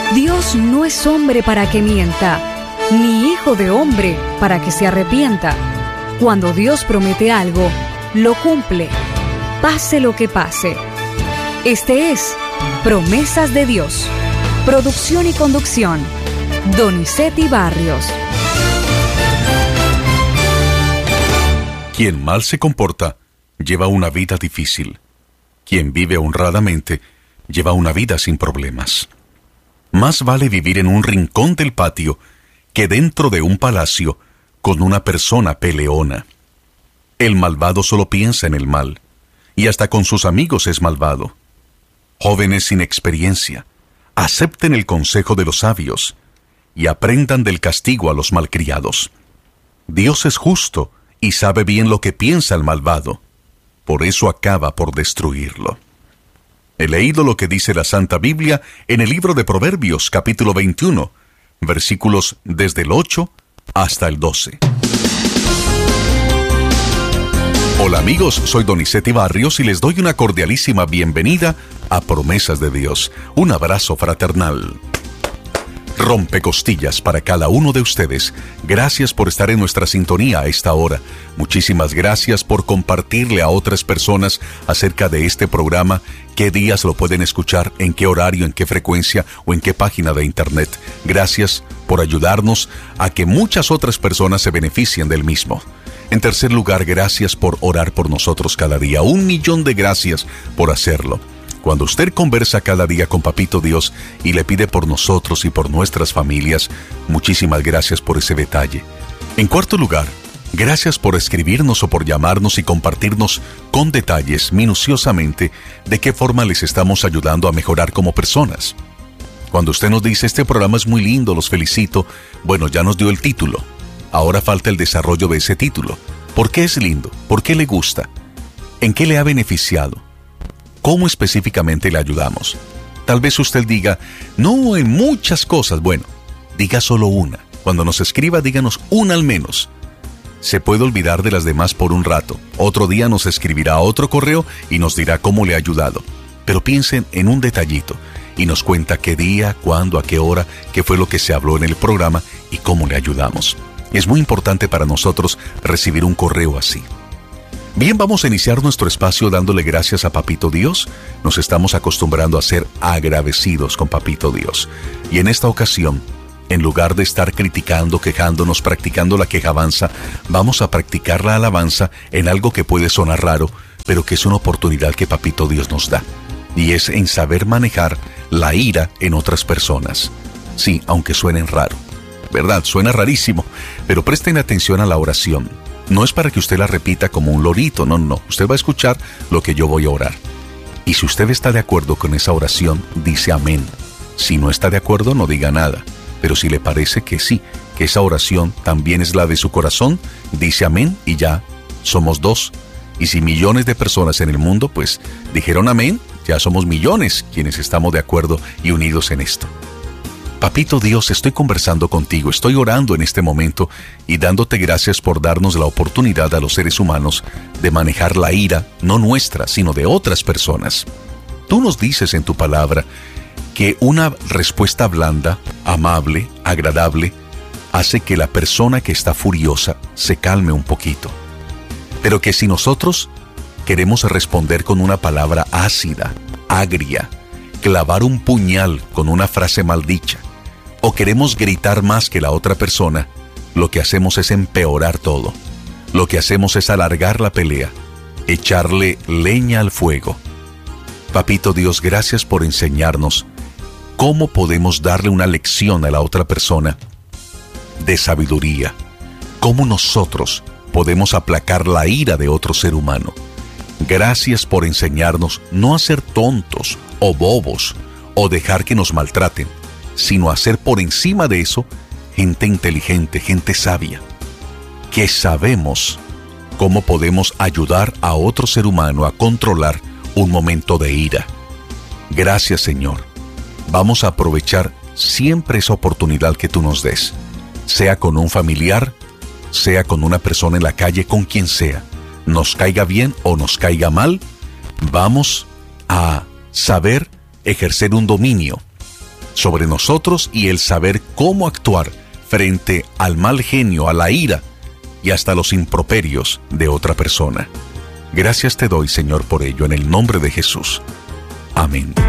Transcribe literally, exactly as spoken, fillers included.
Dios no es hombre para que mienta, ni hijo de hombre para que se arrepienta. Cuando Dios promete algo, lo cumple, pase lo que pase. Este es Promesas de Dios. Producción y conducción, Donizetti Barrios. Quien mal se comporta, lleva una vida difícil. Quien vive honradamente, lleva una vida sin problemas. Más vale vivir en un rincón del patio que dentro de un palacio con una persona peleona. El malvado solo piensa en el mal, y hasta con sus amigos es malvado. Jóvenes sin experiencia, acepten el consejo de los sabios y aprendan del castigo a los malcriados. Dios es justo y sabe bien lo que piensa el malvado, por eso acaba por destruirlo. He leído lo que dice la Santa Biblia en el libro de Proverbios, capítulo veintiuno, versículos desde el ocho hasta el doce. Hola amigos, soy Donizetti Barrios y les doy una cordialísima bienvenida a Promesas de Dios. Un abrazo fraternal. Rompecostillas para cada uno de ustedes. Gracias por estar en nuestra sintonía a esta hora. Muchísimas gracias por compartirle a otras personas acerca de este programa. ¿Qué días lo pueden escuchar? ¿En qué horario? ¿En qué frecuencia? ¿O en qué página de internet? Gracias por ayudarnos a que muchas otras personas se beneficien del mismo. En tercer lugar, gracias por orar por nosotros cada día. Un millón de gracias por hacerlo. Cuando usted conversa cada día con Papito Dios y le pide por nosotros y por nuestras familias, muchísimas gracias por ese detalle. En cuarto lugar, gracias por escribirnos o por llamarnos y compartirnos con detalles, minuciosamente, de qué forma les estamos ayudando a mejorar como personas. Cuando usted nos dice, este programa es muy lindo, los felicito, bueno, ya nos dio el título. Ahora falta el desarrollo de ese título. ¿Por qué es lindo? ¿Por qué le gusta? ¿En qué le ha beneficiado? ¿Cómo específicamente le ayudamos? Tal vez usted diga, no, en muchas cosas. Bueno, diga solo una. Cuando nos escriba, díganos una al menos. Se puede olvidar de las demás por un rato. Otro día nos escribirá otro correo y nos dirá cómo le ha ayudado. Pero piensen en un detallito y nos cuenta qué día, cuándo, a qué hora, qué fue lo que se habló en el programa y cómo le ayudamos. Es muy importante para nosotros recibir un correo así. Bien, vamos a iniciar nuestro espacio dándole gracias a Papito Dios. Nos estamos acostumbrando a ser agradecidos con Papito Dios. Y en esta ocasión, en lugar de estar criticando, quejándonos, practicando la quejabanza, vamos a practicar la alabanza en algo que puede sonar raro, pero que es una oportunidad que Papito Dios nos da. Y es en saber manejar la ira en otras personas. Sí, aunque suenen raro. ¿Verdad? Suena rarísimo, pero presten atención a la oración. No es para que usted la repita como un lorito, no, no. Usted va a escuchar lo que yo voy a orar. Y si usted está de acuerdo con esa oración, dice amén. Si no está de acuerdo, no diga nada. Pero si le parece que sí, que esa oración también es la de su corazón, dice amén y ya somos dos. Y si millones de personas en el mundo, pues, dijeron amén, ya somos millones quienes estamos de acuerdo y unidos en esto. Papito Dios, estoy conversando contigo, estoy orando en este momento y dándote gracias por darnos la oportunidad a los seres humanos de manejar la ira, no nuestra, sino de otras personas. Tú nos dices en tu palabra que una respuesta blanda, amable, agradable, hace que la persona que está furiosa se calme un poquito. Pero que si nosotros queremos responder con una palabra ácida, agria, clavar un puñal con una frase maldicha, o queremos gritar más que la otra persona, lo que hacemos es empeorar todo. Lo que hacemos es alargar la pelea, echarle leña al fuego. Papito Dios, gracias por enseñarnos cómo podemos darle una lección a la otra persona de sabiduría. Cómo nosotros podemos aplacar la ira de otro ser humano. Gracias por enseñarnos no a ser tontos o bobos o dejar que nos maltraten, sino a ser por encima de eso gente inteligente, gente sabia, que sabemos cómo podemos ayudar a otro ser humano a controlar un momento de ira. Gracias, Señor. Vamos a aprovechar siempre esa oportunidad que tú nos des, sea con un familiar, sea con una persona en la calle, con quien sea, nos caiga bien o nos caiga mal, vamos a saber ejercer un dominio sobre nosotros y el saber cómo actuar frente al mal genio, a la ira y hasta los improperios de otra persona. Gracias te doy, Señor, por ello, en el nombre de Jesús. Amén.